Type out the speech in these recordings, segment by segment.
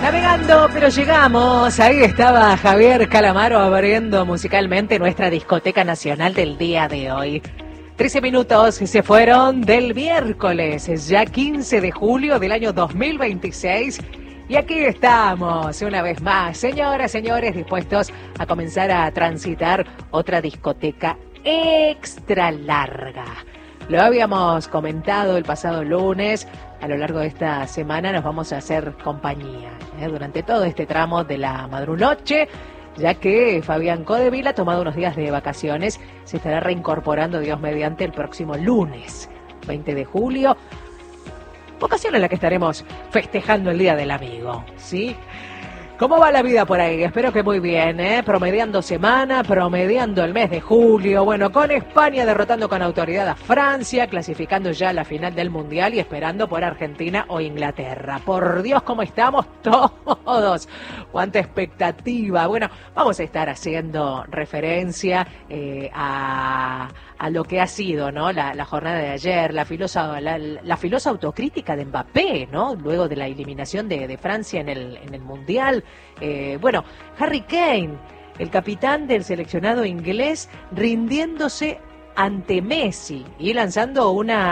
Navegando, pero llegamos. Ahí estaba Javier Calamaro abriendo musicalmente nuestra discoteca nacional del día de hoy. 13 minutos se fueron del miércoles, ya 15 de julio del año 2026. Y aquí estamos, una vez más, señoras, señores, dispuestos a comenzar a transitar otra discoteca extra larga. Lo habíamos comentado el pasado lunes. A lo largo de esta semana nos vamos a hacer compañía durante todo este tramo de la madrunoche, ya que Fabián Codevila ha tomado unos días de vacaciones, se estará reincorporando, Dios mediante, el próximo lunes, 20 de julio, ocasión en la que estaremos festejando el Día del Amigo, ¿sí? ¿Cómo va la vida por ahí? Espero que muy bien, promediando semana, promediando el mes de julio. Bueno, con España derrotando con autoridad a Francia, clasificando ya a la final del Mundial y esperando por Argentina o Inglaterra. Por Dios, ¿cómo estamos todos? ¡Cuánta expectativa! Bueno, vamos a estar haciendo referencia a lo que ha sido, ¿no? La jornada de ayer, la filosa autocrítica de Mbappé, ¿no? Luego de la eliminación de Francia en el Mundial. Bueno, Harry Kane, el capitán del seleccionado inglés, rindiéndose ante Messi y lanzando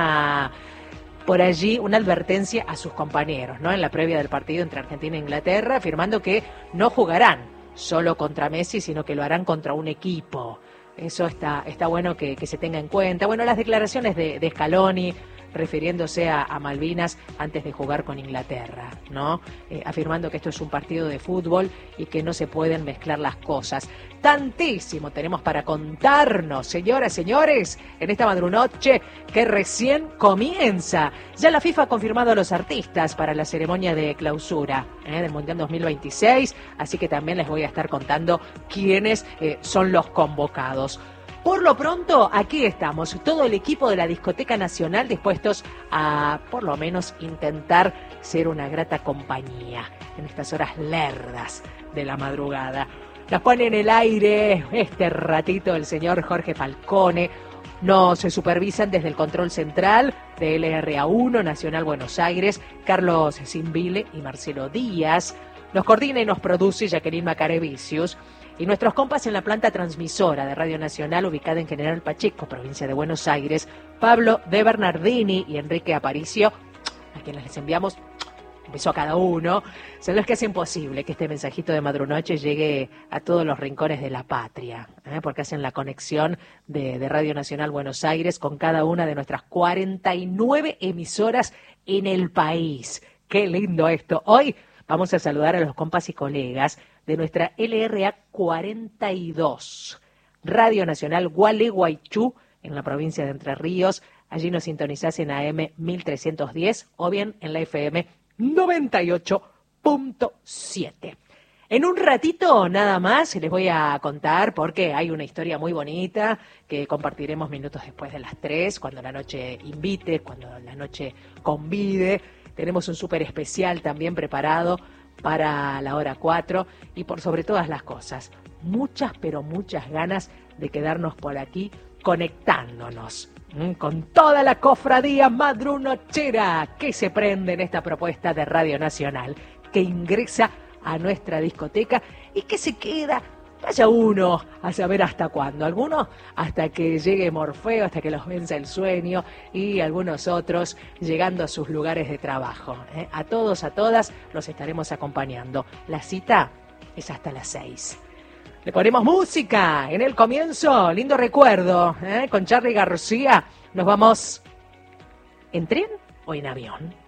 por allí una advertencia a sus compañeros, ¿no? En la previa del partido entre Argentina e Inglaterra, afirmando que no jugarán solo contra Messi, sino que lo harán contra un equipo. Eso está bueno que se tenga en cuenta. Bueno, las declaraciones de Scaloni refiriéndose a Malvinas antes de jugar con Inglaterra, ¿no? Afirmando que esto es un partido de fútbol y que no se pueden mezclar las cosas. Tantísimo tenemos para contarnos, señoras, señores, en esta madrunoche que recién comienza. Ya la FIFA ha confirmado a los artistas para la ceremonia de clausura del Mundial 2026, así que también les voy a estar contando quiénes son los convocados. Por lo pronto, aquí estamos, todo el equipo de la Discoteca Nacional dispuestos a, por lo menos, intentar ser una grata compañía en estas horas lerdas de la madrugada. Las pone en el aire este ratito el señor Jorge Falcone. Nos supervisan desde el control central de LRA1 Nacional Buenos Aires, Carlos Simbile y Marcelo Díaz. Nos coordina y nos produce Jacqueline Macarevicius. Y nuestros compas en la planta transmisora de Radio Nacional, ubicada en General Pacheco, provincia de Buenos Aires, Pablo de Bernardini y Enrique Aparicio, a quienes les enviamos un beso a cada uno, son los que hacen posible que este mensajito de madrunoche llegue a todos los rincones de la patria, porque hacen la conexión de Radio Nacional Buenos Aires con cada una de nuestras 49 emisoras en el país. ¡Qué lindo esto! Hoy vamos a saludar a los compas y colegas de nuestra LRA 42, Radio Nacional Gualeguaychú, en la provincia de Entre Ríos. Allí nos sintonizás en AM 1310 o bien en la FM 98.7. En un ratito nada más les voy a contar, porque hay una historia muy bonita que compartiremos minutos después de las 3, cuando la noche invite, cuando la noche convide. Tenemos un súper especial también preparado para la hora 4 y por sobre todas las cosas, muchas pero muchas ganas de quedarnos por aquí conectándonos con toda la cofradía madrunochera que se prende en esta propuesta de Radio Nacional, que ingresa a nuestra discoteca y que se queda, vaya uno a saber hasta cuándo, algunos hasta que llegue Morfeo, hasta que los venza el sueño, y algunos otros llegando a sus lugares de trabajo. A todos, a todas los estaremos acompañando. La cita es hasta las 6. Le ponemos música en el comienzo, lindo recuerdo, con Charly García. Nos vamos en tren o en avión.